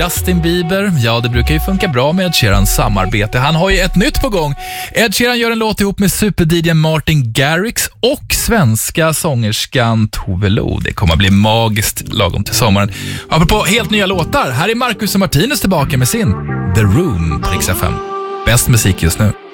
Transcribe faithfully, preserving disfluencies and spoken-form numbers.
Justin Bieber, ja det brukar ju funka bra med Ed Sheerans samarbete. Han har ju ett nytt på gång. Ed Sheeran gör en låt ihop med super-D J Martin Garrix och svenska sångerskan Tove Lo. Det kommer att bli magiskt lagom till sommaren. Apropå helt nya låtar, här är Marcus och Martinus tillbaka med sin The Room på Rix F M. Bäst musik just nu.